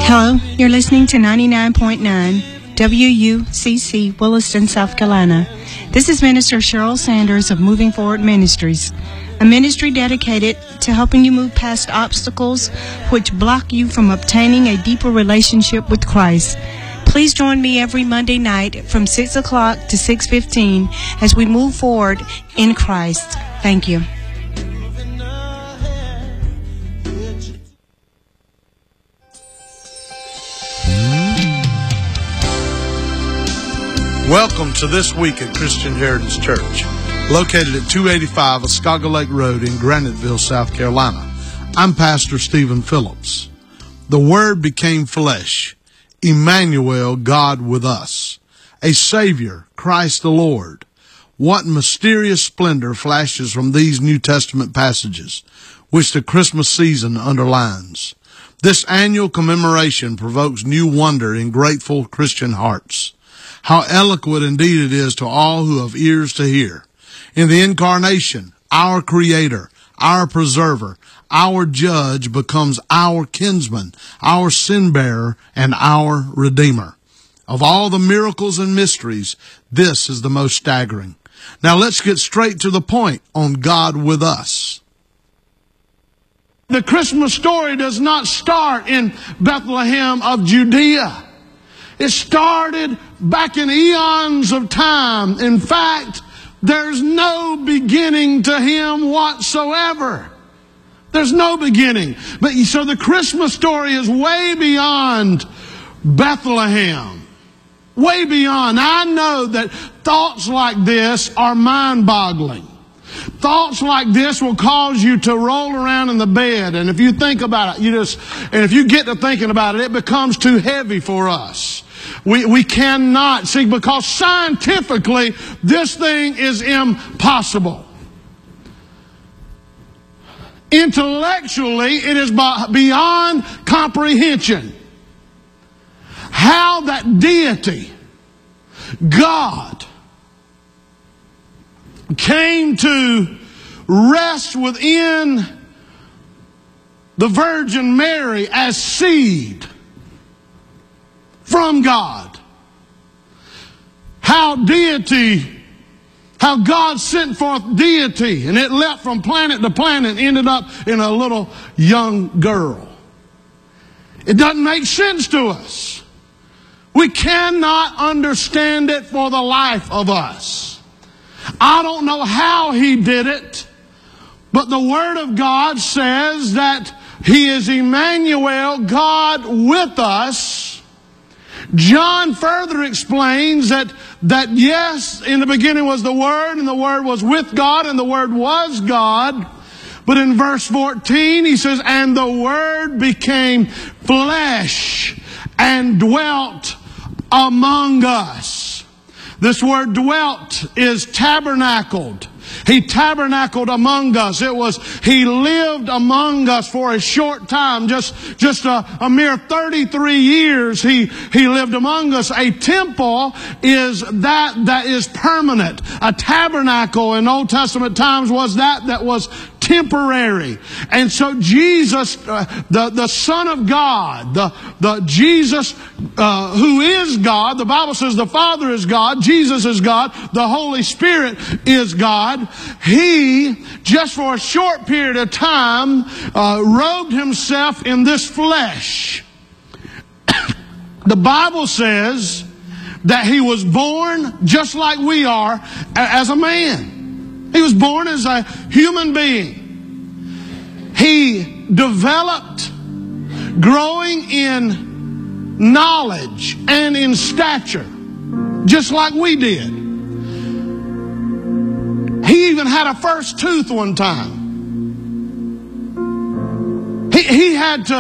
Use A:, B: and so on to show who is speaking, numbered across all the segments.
A: Hello, you're listening to 99.9 WUCC, Williston, South Carolina. This is Minister Cheryl Sanders of Moving Forward Ministries, a ministry dedicated to helping you move past obstacles which block you from obtaining a deeper relationship with Christ. Please join me every Monday night from 6 o'clock to 6:15 as we move forward in Christ. Thank you.
B: Welcome to This Week at Christian Heritage Church, located at 285 Oscaga Lake Road in Graniteville, South Carolina. I'm Pastor Stephen Phillips. The Word became flesh, Emmanuel, God with us, a Savior, Christ the Lord. What mysterious splendor flashes from these New Testament passages, which the Christmas season underlines. This annual commemoration provokes new wonder in grateful Christian hearts. How eloquent indeed it is to all who have ears to hear. In the Incarnation, our Creator, our Preserver, our Judge becomes our kinsman, our sin-bearer, and our Redeemer. Of all the miracles and mysteries, this is the most staggering. Now let's get straight to the point on God with us. The Christmas story does not start in Bethlehem of Judea. It started back in eons of time. In fact, there's no beginning to him whatsoever. There's no beginning. But so the Christmas story is way beyond Bethlehem. Way beyond. I know that thoughts like this are mind-boggling. Thoughts like this will cause you to roll around in the bed. And if you think about it, and if you get to thinking about it, it becomes too heavy for us. We cannot see, because scientifically this thing is impossible. Intellectually, it is beyond comprehension. How that deity, God, came to rest within the Virgin Mary as seed from God. How God sent forth deity, and it leapt from planet to planet and ended up in a little young girl. It doesn't make sense to us. We cannot understand it for the life of us. I don't know how he did it, but the Word of God says that he is Emmanuel, God with us. John further explains that yes, in the beginning was the Word, and the Word was with God, and the Word was God. But in verse 14, he says, and the Word became flesh and dwelt among us. This word dwelt is tabernacled. He tabernacled among us. He lived among us for a short time, just a mere 33 years he lived among us. A temple is that is permanent. A tabernacle in Old Testament times was that was temporary. And so Jesus, the Son of God, the Jesus who is God, the Bible says the Father is God, Jesus is God, the Holy Spirit is God. He, just for a short period of time, robed himself in this flesh. The Bible says that he was born just like we are as a man. He was born as a human being. He developed, growing in knowledge and in stature, just like we did. He even had a first tooth one time. He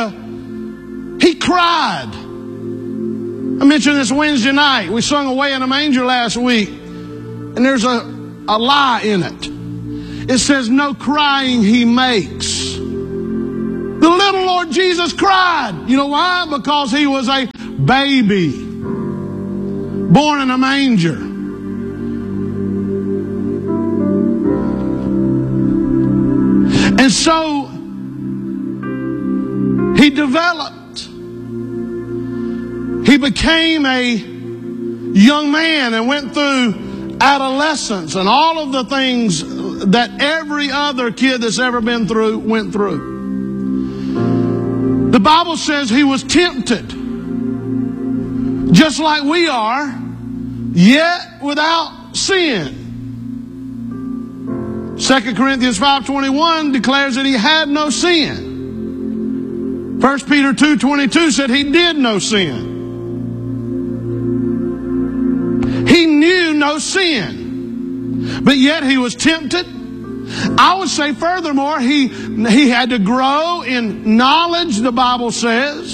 B: cried. I mentioned this Wednesday night. We sung Away in a Manger last week, and there's a lie in it. It says no crying he makes. The little Lord Jesus cried. You know why? Because he was a baby born in a manger. And so he developed He became a young man and went through adolescence and all of the things that every other kid that's ever been through went through. The Bible says he was tempted, just like we are, yet without sin. 2 Corinthians 5:21 declares that he had no sin. 1 Peter 2:22 said he did no sin. He knew no sin, but yet he was tempted. I would say furthermore, he had to grow in knowledge, the Bible says.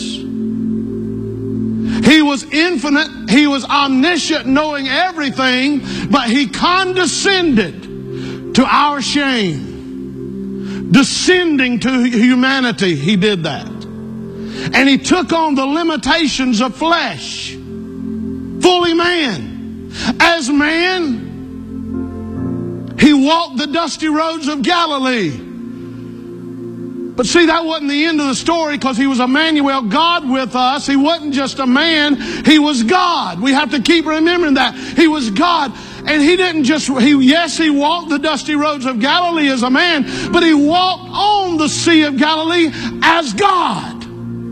B: He was infinite, he was omniscient, knowing everything, but he condescended to our shame. Descending to humanity, he did that. And he took on the limitations of flesh. Fully man. As man, he walked the dusty roads of Galilee. But see, that wasn't the end of the story, because he was Emmanuel, God with us. He wasn't just a man, he was God. We have to keep remembering that. He was God. And he didn't just, he walked the dusty roads of Galilee as a man, but he walked on the Sea of Galilee as God.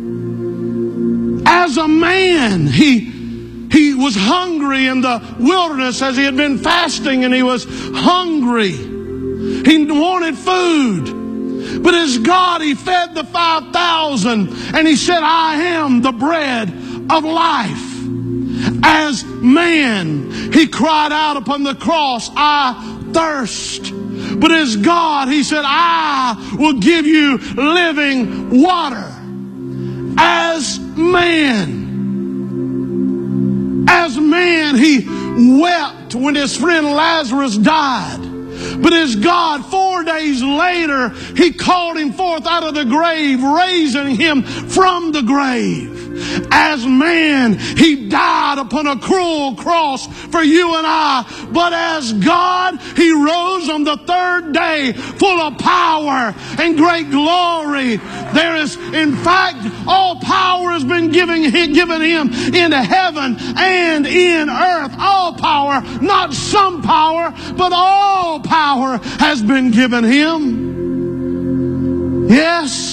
B: As a man, he was hungry in the wilderness as he had been fasting, and he was hungry. He wanted food. But as God, he fed the 5,000, and he said, I am the bread of life. As man, he cried out upon the cross, I thirst. But as God, he said, I will give you living water. As man, he wept when his friend Lazarus died. But as God, 4 days later, he called him forth out of the grave, raising him from the grave. As man, he died upon a cruel cross for you and I. But as God, he rose on the third day, full of power and great glory. There is, in fact, all power has been given him in heaven and in earth. All power, not some power, but all power has been given him. Yes.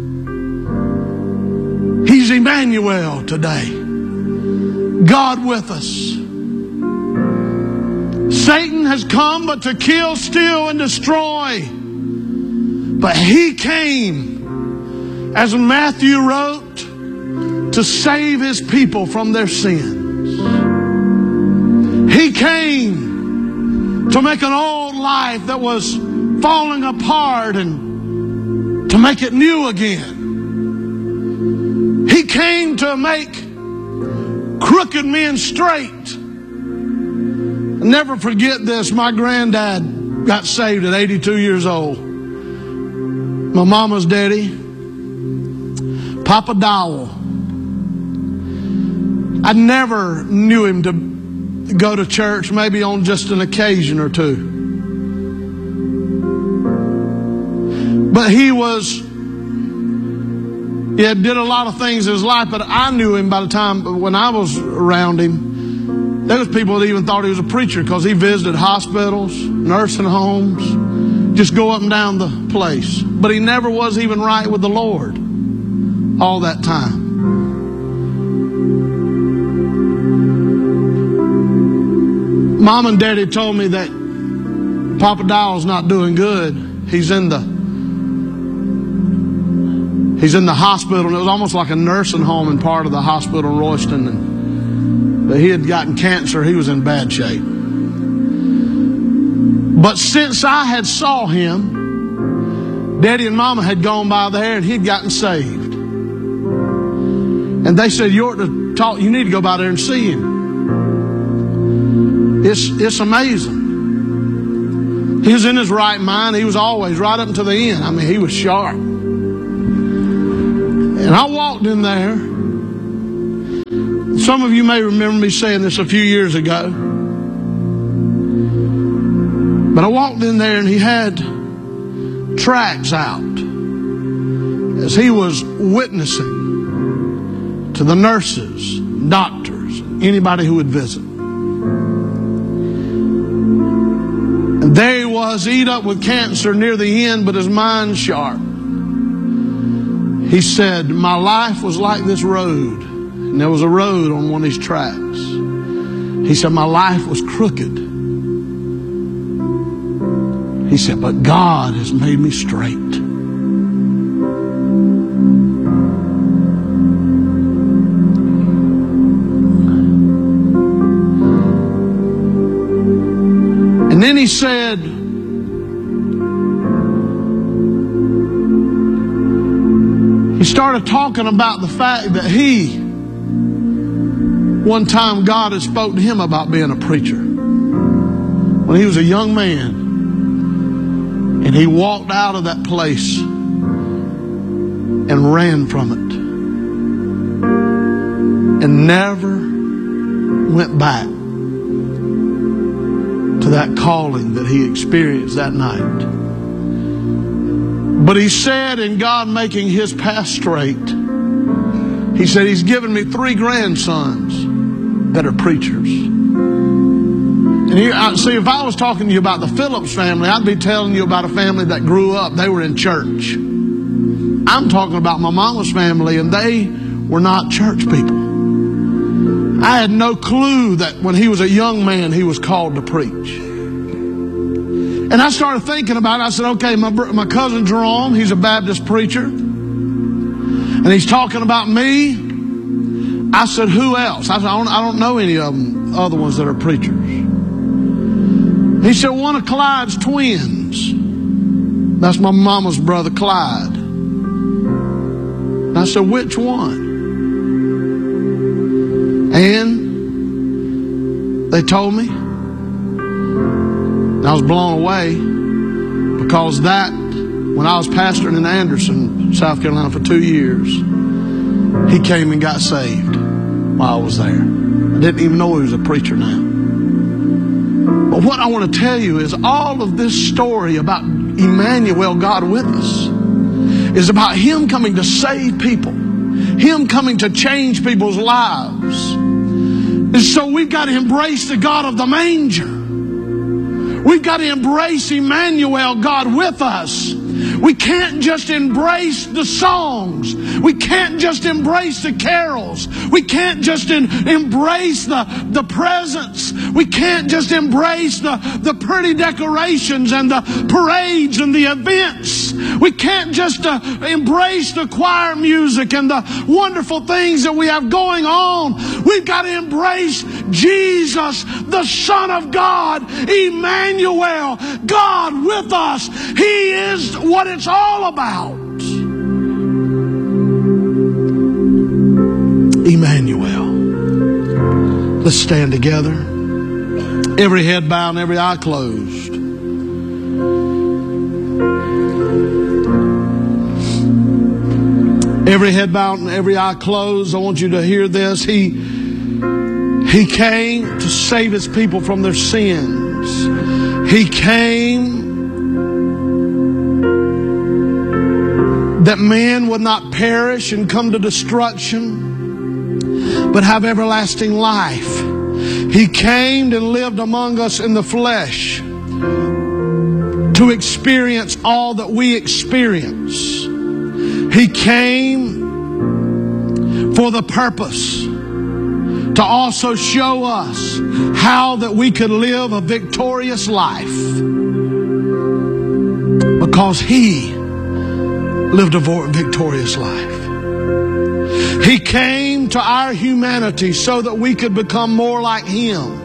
B: He's Emmanuel today. God with us. Satan has come but to kill, steal, and destroy. But he came, as Matthew wrote, to save his people from their sins. He came to make an old life that was falling apart and to make it new again. He came to make crooked men straight. I'll never forget this. My granddad got saved at 82 years old. My mama's daddy, Papa Dowell. I never knew him to go to church, maybe on just an occasion or two. But he did a lot of things in his life, but I knew him by the time when I was around him. There was people that even thought he was a preacher, because he visited hospitals, nursing homes, just go up and down the place. But he never was even right with the Lord all that time. Mom and Daddy told me that Papa Dowell's not doing good. He's in the hospital, and it was almost like a nursing home in part of the hospital in Royston. But he had gotten cancer. He was in bad shape. But since I had saw him, Daddy and Mama had gone by there, and he'd gotten saved. And they said, you need to go by there and see him. It's amazing. He was in his right mind. He was always right up until the end. I mean, he was sharp. And I walked in there. Some of you may remember me saying this a few years ago. But I walked in there, and he had tracts out as he was witnessing to the nurses, doctors, anybody who would visit. And there he was, eat up with cancer near the end, but his mind sharp. He said, my life was like this road. And there was a road on one of these tracks. He said, my life was crooked. He said, but God has made me straight. And then he said, he started talking about the fact that one time God had spoke to him about being a preacher. When he was a young man. And he walked out of that place and ran from it. And never went back to that calling that he experienced that night. But he said, in God making his path straight, he said, he's given me 3 grandsons that are preachers. And here, see, if I was talking to you about the Phillips family, I'd be telling you about a family that grew up. They were in church. I'm talking about my mama's family, and they were not church people. I had no clue that when he was a young man, he was called to preach. And I started thinking about it. I said, okay, my cousin Jerome, he's a Baptist preacher. And he's talking about me. I said, who else? I said, I don't know any of them, other ones that are preachers. He said, one of Clyde's twins. That's my mama's brother, Clyde. And I said, which one? And they told me. And I was blown away because when I was pastoring in Anderson, South Carolina for 2 years, he came and got saved while I was there. I didn't even know he was a preacher now. But what I want to tell you is all of this story about Emmanuel, God with us, is about Him coming to save people. Him coming to change people's lives. And so we've got to embrace the God of the manger. We've got to embrace Emmanuel, God with us. We can't just embrace the songs. We can't just embrace the carols. We can't just embrace the presents. We can't just embrace the pretty decorations and the parades and the events. We can't just embrace the choir music and the wonderful things that we have going on. We've got to embrace Jesus, the Son of God, Emmanuel, God with us. He is what it's all about. Emmanuel. Let's stand together. Every head bowed and every eye closed. Every head bowed and every eye closed. I want you to hear this. He came to save His people from their sins. He came that man would not perish and come to destruction, but have everlasting life. He came and lived among us in the flesh to experience all that we experience. He came for the purpose to also show us how that we could live a victorious life, because He lived a victorious life. He came to our humanity so that we could become more like Him.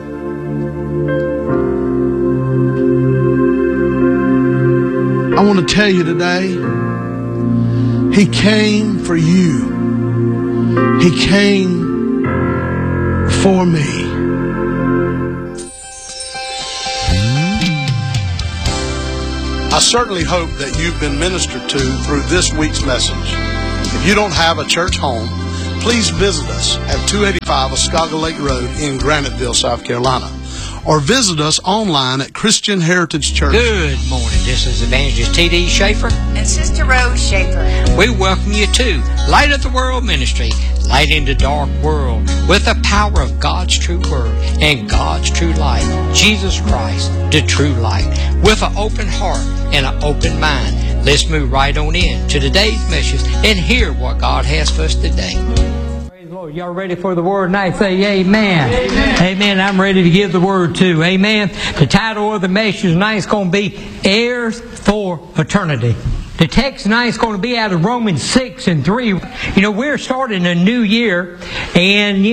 B: I want to tell you today, He came for you. He came for me. I certainly hope that you've been ministered to through this week's message. If you don't have a church home, please visit us at 285 Oscaga Lake Road in Graniteville, South Carolina, or visit us online at Christian Heritage Church.
C: Good morning. This is Evangelist T.D. Schaefer
D: and Sister Rose Schaefer.
C: We welcome you to Light of the World Ministry. light in the dark world with the power of God's true word and God's true light, Jesus Christ, the true light. With an open heart and an open mind, let's move right on in to today's message and hear what God has for us today.
D: Praise the Lord. Y'all ready for the word tonight? Say amen. Amen. Amen. I'm ready to give the word too. Amen. The title of the message tonight is going to be Heirs for Eternity. The text tonight is going to be out of Romans 6:3. We're starting a new year, and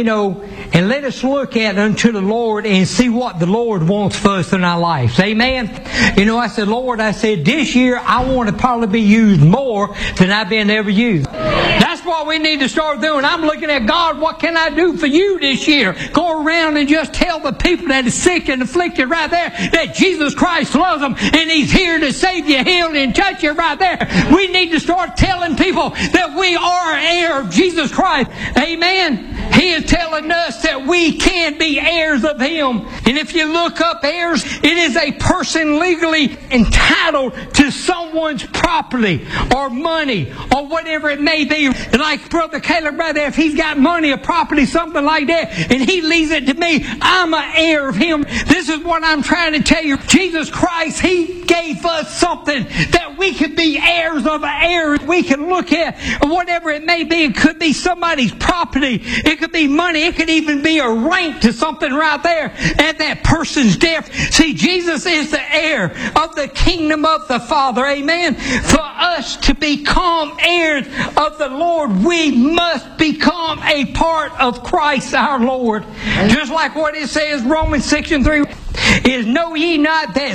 D: let us look at unto the Lord and see what the Lord wants for us in our lives. Amen. I said, Lord, this year I want to probably be used more than I've been ever used. That's what we need to start doing. I'm looking at God, what can I do for you this year? Go around and just tell the people that are sick and afflicted right there that Jesus Christ loves them and He's here to save you, heal and touch you right there. We need to start telling people that we are heir of Jesus Christ. Amen. He is telling us that we can be heirs of Him. And if you look up heirs, it is a person legally entitled to someone's property or money or whatever it may be. Like Brother Caleb right there, if he's got money or property, something like that, and he leaves it to me, I'm an heir of him. This is what I'm trying to tell you. Jesus Christ, He gave us something that we could be heirs of an heir. We can look at whatever it may be. It could be somebody's property. It could be money. It could even be a rank to something right there at that person's death. See, Jesus is the heir of the kingdom of the Father. Amen. For us to become heirs of the Lord, we must become a part of Christ our Lord. Just like what it says, Romans 6:3. Is know ye not that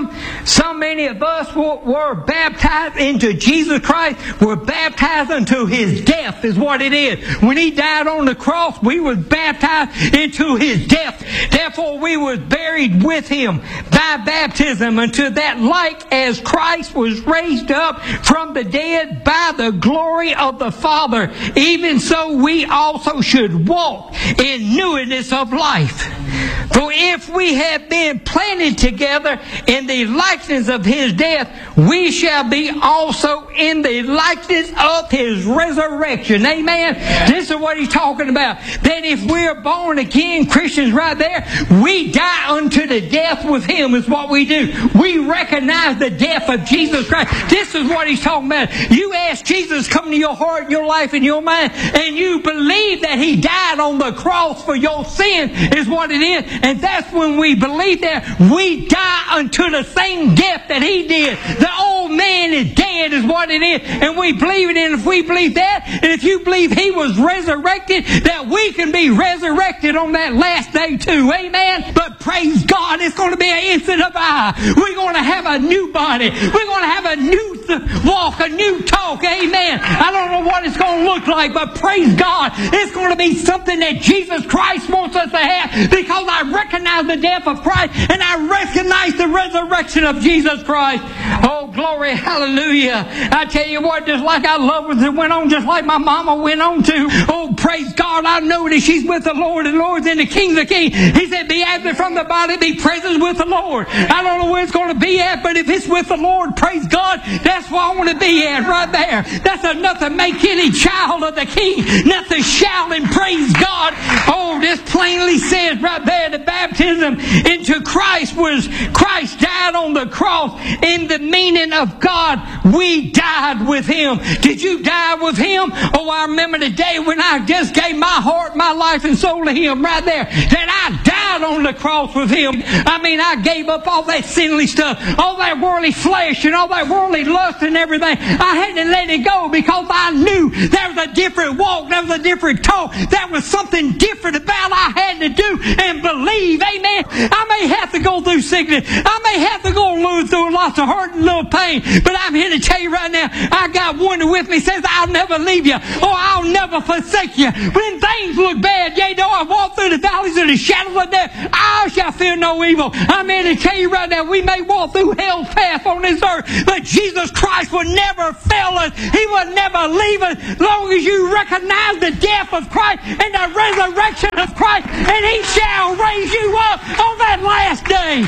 D: so many of us were baptized into Jesus Christ, were baptized unto His death, is what it is. When He died on the cross, we were baptized into His death. Therefore we were buried with Him by baptism unto that like as Christ was raised up from the dead by the glory of the Father, even so we also should walk in newness of life. For if we have been planted together in the likeness of His death, we shall be also in the likeness of His resurrection. Amen. This is what He's talking about. That if we're born again Christians right there, we die unto the death with Him is what we do. We recognize the death of Jesus Christ. This is what He's talking about. You ask Jesus come to your heart, your life, and your mind, and you believe that He died on the cross for your sin is what it is. And that's when we believe that we die unto the same death that He did. The old man is dead is what it is. And we believe it. And if we believe that, and if you believe He was resurrected, that we can be resurrected on that last day too. Amen. But praise God, it's going to be an instant of eye. We're going to have a new body. We're going to have a new walk, a new talk. Amen. I don't know what it's going to look like, but praise God, it's going to be something that Jesus Christ wants us to have, because I recognize the death of Christ and I recognize the resurrection of Jesus Christ. Oh, glory, hallelujah. I tell you what, just like I love her, that went on just like my mama went on to. Oh, praise God, I know that she's with the Lord and Lords and the Kings of Kings. He said, be absent from the body, be present with the Lord. I don't know where it's going to be at, but if it's with the Lord, praise God, that's where I want to be at right there. That's enough to make any child of the King not to shout and praise God. Oh, this plainly says right there, the baptism into Christ was Christ died on the cross. In the meaning of God, we died with Him. Did you die with Him? Oh, I remember the day when I just gave my heart, my life and soul to Him right there. That I died on the cross with Him. I mean, I gave up all that sinly stuff, all that worldly flesh and all that worldly lust and everything. I had to let it go because I knew there was a different walk, there was a different talk, there was something different about I had to do and believe. Amen. I may have to go through sickness. I may have to go through lots of hurt and little pain. But I'm here to tell you right now, I got one with me says, I'll never leave you or I'll never forsake you. When things look bad, yea, though I walk through the valleys of the shadows of death, I shall fear no evil. I'm here to tell you right now, we may walk through hell's path on this earth, but Jesus Christ will never fail us. He will never leave us as long as you recognize the death of Christ and the resurrection of Christ, and He shall raise you up on that last day.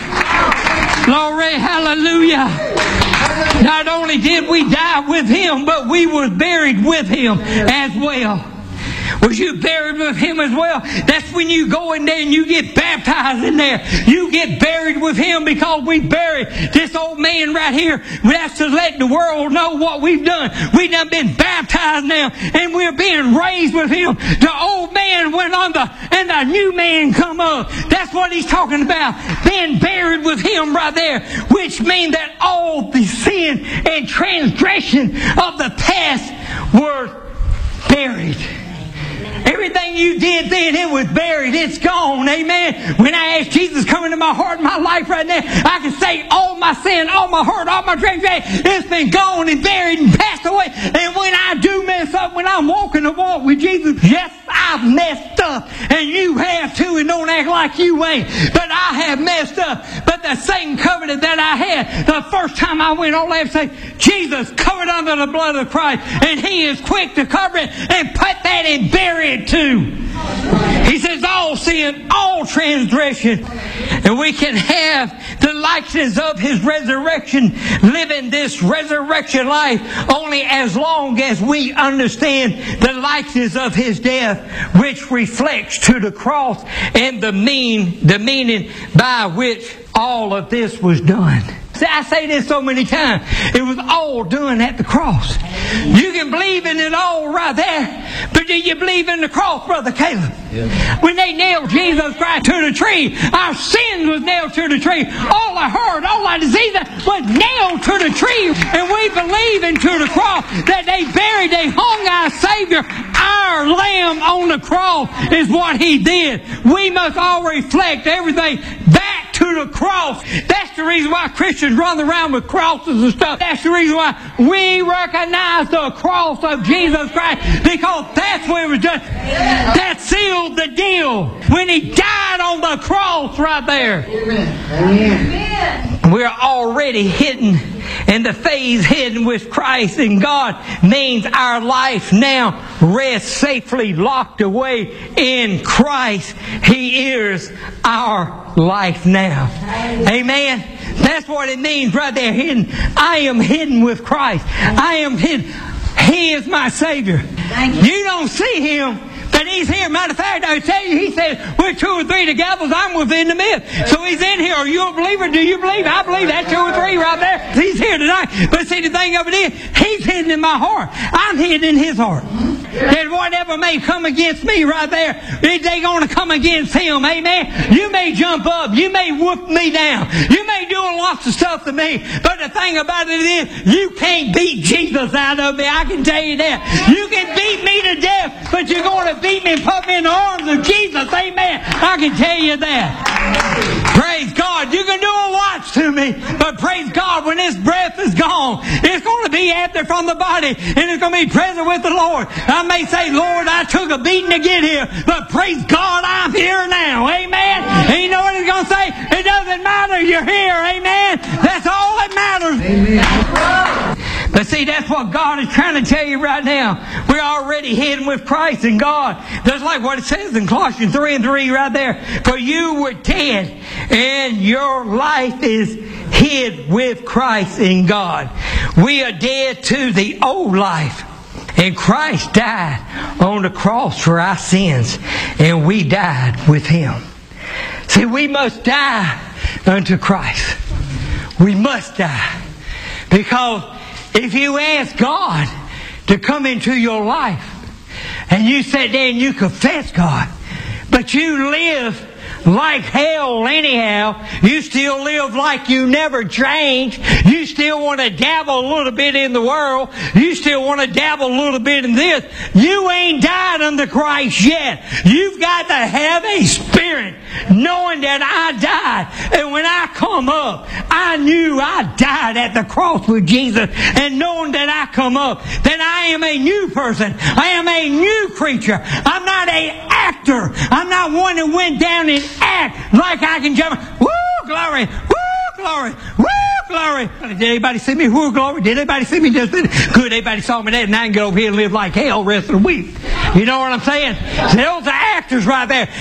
D: Glory, hallelujah. Not only did we die with Him, but we were buried with Him as well. Was you buried with Him as well? That's when you go in there and you get baptized in there. You get buried with Him because we buried this old man right here. That's to let the world know what we've done. We've done been baptized now and we're being raised with Him. The old man went under and the new man come up. That's what He's talking about. Being buried with Him right there. Which means that all the sin and transgression of the past were buried. Everything you did then, it was buried. It's gone. Amen. When I ask Jesus come into my heart and my life right now, I can say all my sin, all my hurt, all my transgression, it's been gone and buried and passed away. And when I do mess up, when I'm walking the walk with Jesus, yes, I've messed up. And you have too, and don't act like you ain't. But I have messed up. But the same covenant that I had the first time I went on there, say, Jesus covered under the blood of Christ. And He is quick to cover it and put that and bury it too. He says all sin, all transgression. And we can have the likeness of His resurrection, living this resurrection life only as long as we understand the likeness of His death, which reflects to the cross and the meaning by which all of this was done. See, I say this so many times. It was all done at the cross. You can believe in it all right there. But do you believe in the cross, Brother Caleb? Yeah. When they nailed Jesus Christ to the tree, our sin was nailed to the tree. All our hurt, all our disease was nailed to the tree. And we believe into the cross that they buried, they hung our Savior. Our Lamb on the cross is what He did. We must all reflect everything back to the cross. That's the reason why Christians run around with crosses and stuff. That's the reason why we recognize the cross of Jesus Christ, because that's where it was done. That sealed the deal when He died on the cross right there. Amen. We're already hidden, and the phase hidden with Christ in God means our life now rests safely locked away in Christ. He is our life now. Amen. That's what it means right there, hidden. I am hidden with Christ. I am hidden. He is my Savior. You don't see Him, but He's here. Matter of fact, I tell you, He said, where 2 or 3 together, I'm within the midst. So He's in here. Are you a believer? Do you believe? I believe that 2 or 3 right there. He's here tonight. But see, the thing of it is, He's hidden in my heart. I'm hidden in His heart. And whatever may come against me right there, they're going to come against Him. Amen. You may jump up. You may whoop me down. You may do lots of stuff to me. But the thing about it is, you can't beat Jesus out of me. I can tell you that. You can beat me to death, but you're going to beat me and put me in the arms of Jesus. Amen. I can tell you that. Praise God. You can do a lot to me, but praise God, when this breath is gone, it's going to be absent from the body, and it's going to be present with the Lord. I may say, Lord, I took a beating to get here, but praise God, I'm here now. Amen. And you know what He's going to say? It doesn't matter. You're here. Amen. That's all that matters. Amen. But see, that's what God is trying to tell you right now. We're already hidden with Christ in God. Just like what it says in Colossians 3:3 right there. For you were dead, and your life is hid with Christ in God. We are dead to the old life. And Christ died on the cross for our sins. And we died with Him. See, we must die unto Christ. We must die. Because if you ask God to come into your life, and you sit there and you confess God, but you live like hell anyhow, you still live like you never changed, you still want to dabble a little bit in the world, you still want to dabble a little bit in this, you ain't died unto Christ yet. You've got to have a spirit knowing that I died, and when I come up, I knew I died at the cross with Jesus, and knowing that I come up, then I am a new person. I am a new creature. I'm not an actor. I'm not one that went down and act like I can jump. Woo, glory! Woo, glory! Woo, glory! Did anybody see me? Woo, glory! Did anybody see me? Just good. Everybody saw me there, and I can get over here and live like hell the rest of the week. You know what I'm saying? So those are actors right there.